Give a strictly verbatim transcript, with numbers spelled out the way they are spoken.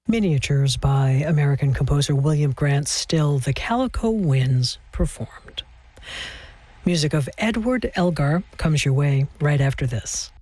Miniatures by American composer William Grant Still, The Calico Winds performed. Music of Edward Elgar comes your way right after this.